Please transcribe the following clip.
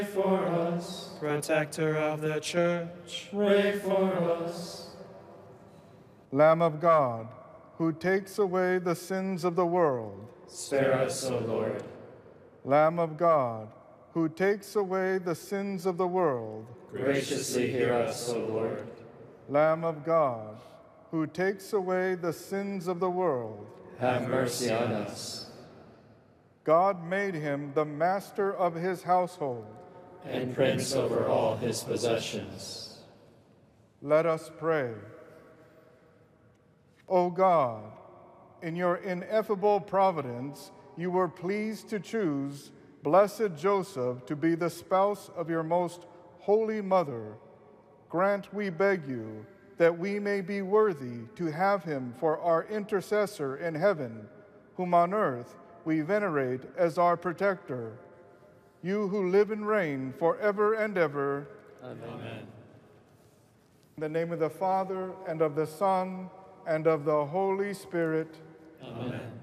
for us. Protector of the Church, Pray for us. Lamb of God, who takes away the sins of the world. Spare us, O Lord. Lamb of God, who takes away the sins of the world. Graciously hear us, O Lord. Lamb of God, who takes away the sins of the world. Have mercy on us. God made him the master of his household and prince over all his possessions. Let us pray. O God, in your ineffable providence, you were pleased to choose Blessed Joseph to be the spouse of your most holy mother. Grant, we beg you, that we may be worthy to have him for our intercessor in heaven, whom on earth we venerate as our protector. You who live and reign forever and ever. Amen. In the name of the Father, and of the Son, and of the Holy Spirit. Amen.